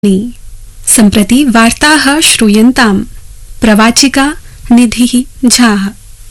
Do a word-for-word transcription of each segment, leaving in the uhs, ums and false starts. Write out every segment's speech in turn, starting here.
सम्प्रति वार्ताः श्रूयन्ताम्। प्रवाचिका निधिः झाः।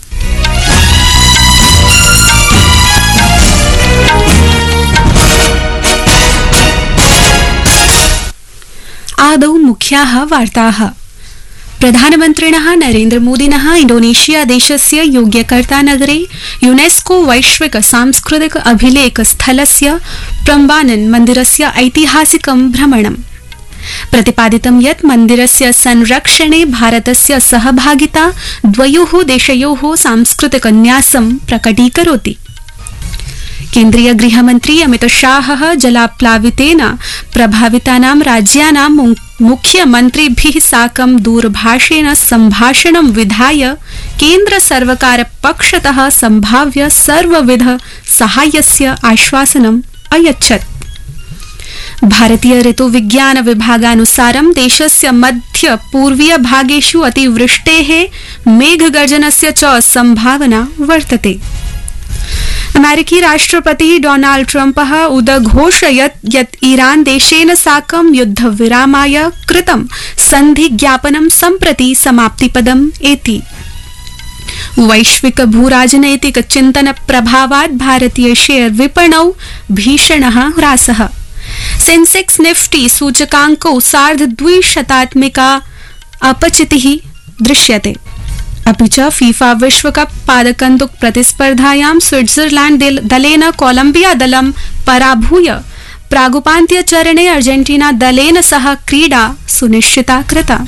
आदौ मुख्याः वार्ताः। प्रधानमन्त्रिणः नरेन्द्रमोदिनः इंडोनेशिया देशस्य योग्यकर्ता नगरे यूनेस्को वैश्विक सांस्कृतिक अभिलेख स्थलस्य प्रम्बानन मन्दिरस्य ऐतिहासिकं भ्रमणम्। प्रतिपादितं यत् मन्दिरस्य संरक्षणे भारतस्य सहभागिता द्वयोः देशयोः सांस्कृतिक न्यासं प्रकटीकरोति। केन्द्रीय गृहमन्त्री अमित शाहः जलाप्लावितेन प्रभावितानां राज्यानां मुख्यमन्त्रिभिः साकं दूरभाषेण सम्भाषणं विधाय केन्द्र सर्वकार पक्षतः सम्भाव्य सर्वविध साहाय्यस्य आश्वासनम् अयच्छत्। भारतीय ऋतुविज्ञान विभागानुसारं देशस्य मध्य पूर्वीय भागेषु अतिवृष्टेः मेघगर्जनस्य च संभावना वर्तते। अमेरिकी राष्ट्रपतिः डोनाल्ड ट्रम्पः उदघोषयत् यत् ईरान देशेन साकं युद्धविरामाय कृतं सन्धिज्ञापनं सम्प्रति समाप्तिपदम् एति। वैश्विक भूराजनैतिक चिन्तन प्रभावात् भारतीय शेयर विपणौ भीषणः ह्रासः। सेंसेक्स निफ्टी सूचकांकौ सार्ध द्विशतात्मिका अपचितिः दृश्यते। अपि च फीफा विश्वकप पादकन्दुक प्रतिस्पर्धायां स्विट्जरलैंड दलेन कोलंबिया दलं पराभूय प्रागुपान्त्यचरणे अर्जेंटीना दलेन सह क्रीडा सुनिश्चिता कृता।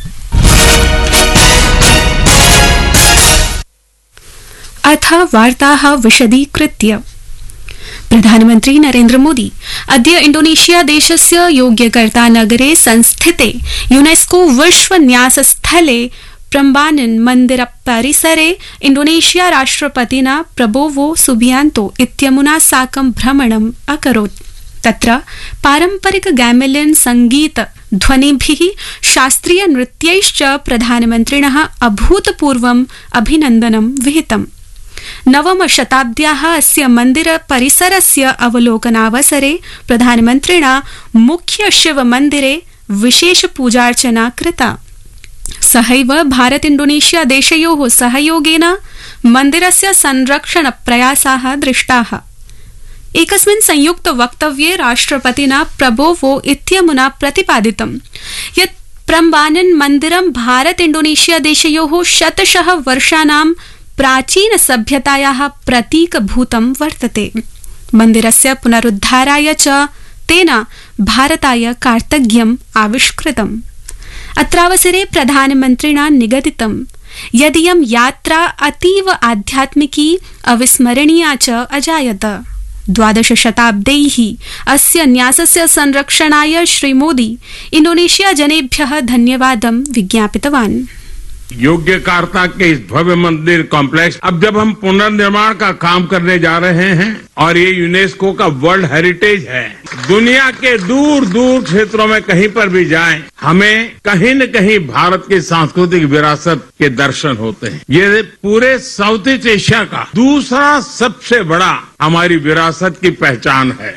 अथ वार्ताः विशदीकृत्य। प्रधानमन्त्री नरेन्द्र मोदी अद्य इंडोनेशिया देशस्य योग्यकर्ता नगरे संस्थिते यूनेस्को विश्व न्यास स्थले प्रम्बानन मन्दिर परिसरे इंडोनेशिया राष्ट्रपतिना प्रबोवो सुबियांतो इत्यमुना साकं भ्रमणम् अकरोत्। तत्र पारंपरिक गैमेलियन संगीत ध्वनिभिः शास्त्रीय नृत्यैश्च प्रधानमन्त्रिणः अभूतपूर्वम् अभिनन्दनं विहितम्। नवम शताब्द्याः अस्य मन्दिर परिसरस्य अवलोकनावसरे प्रधानमन्त्रिणा मुख्य शिव मन्दिरे विशेष पूजार्चना कृता। सहैव भारत इंडोनेशिया देशयोः सहयोगेन मन्दिरस्य संरक्षण प्रयासाः दृष्टाः। एकस्मिन् संयुक्त वक्तव्ये राष्ट्रपतिना प्रबोवो इत्यमुना प्रतिपादितं यत् प्रम्बानन मन्दिरं भारत इंडोनेशिया देशयोः शतशः वर्षाणां प्राचीन सभ्यतायाः प्रतीकभूतं वर्तते। मन्दिरस्य पुनरुद्धाराय च तेन भारताय कार्तज्ञम् आविष्कृतम्। अत्रावसरे प्रधानमन्त्रिणा निगदितं यदियं यात्रा अतीव आध्यात्मिकी अविस्मरणीया च अजायत। द्वादश शताब्दैः अस्य न्यासस्य संरक्षणाय श्रीमोदी इंडोनेशिया जनेभ्यः धन्यवादं विज्ञापितवान्। योग्यकर्ता के इस भव्य मंदिर कॉम्प्लेक्स अब जब हम पुनर्निर्माण का काम करने जा रहे हैं और ये यूनेस्को का वर्ल्ड हेरिटेज है, दुनिया के दूर दूर क्षेत्रों में कहीं पर भी जाएं, हमें कहीं न कहीं भारत की सांस्कृतिक विरासत के दर्शन होते हैं। ये पूरे साउथ ईस्ट एशिया का दूसरा सबसे बड़ा हमारी विरासत की पहचान है।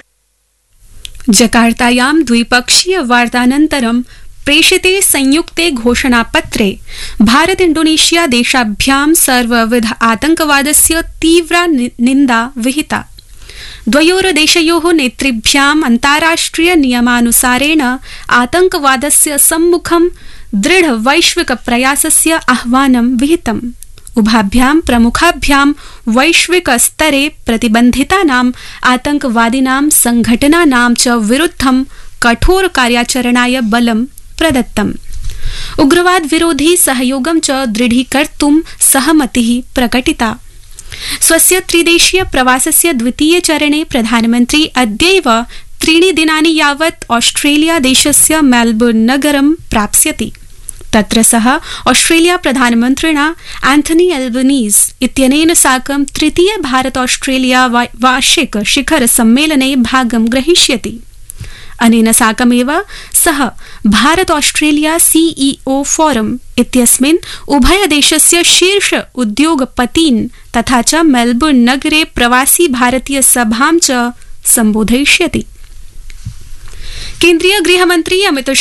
जकार्तायां द्विपक्षीय वार्तानन्तरं प्रेषिते संयुक्ते घोषणापत्रे भारत इंडोनेशिया देशाभ्यां सर्वविध आतंकवादस्य तीव्रा निन्दा विहिता। द्वयोः देशयोः नेतृभ्याम् अन्ताराष्ट्रिय नियमानुसारेण आतंकवादस्य सम्मुखं दृढ वैश्विक प्रयासस्य आह्वानं विहितम्। उभाभ्यां प्रमुखाभ्यां वैश्विक स्तरे प्रतिबन्धितानाम् आतंकवादिनां संघटनानां च विरुद्धं कठोर कार्याचरणाय बलं प्रदत्तम्। उग्रवाद विरोधी सहयोगं च दृढीकर्तुं सहमतिः प्रकटिता। स्वस्य त्रिदेशीय प्रवासस्य द्वितीय चरणे प्रधानमन्त्री अद्यैव त्रीणि दिनानि यावत् ऑस्ट्रेलिया देशस्य मेलबोर्न नगरं प्राप्स्यति। तत्र सः ऑस्ट्रेलिया प्रधानमन्त्रिणा एंथनी एल्बनीज इत्यनेन साकं तृतीय भारत ऑस्ट्रेलिया वार्षिक शिखर सम्मेलने भागं ग्रहीष्यति। अनेन साकमेव सः भारत ऑस्ट्रेलिया सीईओ फोरम इत्यस्मिन् उभयदेशस्य शीर्ष उद्योगपतीन् तथा च मेलबोर्न नगरे प्रवासी भारतीय सभां च सम्बोधयिष्यति। केन्द्रीय गृहमन्त्री अमित